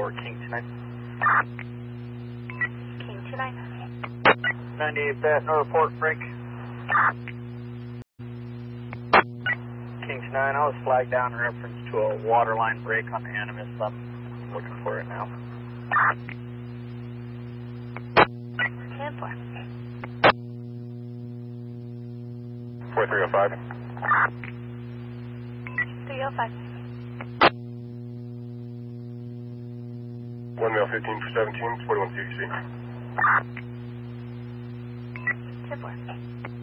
for King 29. King 29. 98 Bat, no report, break. King 29, I was flagged down in reference to a waterline break on the Animus. I'm looking for it now. 10-4. 4305. 305. 1 male 15 for 17, 41 CDC. 10-4.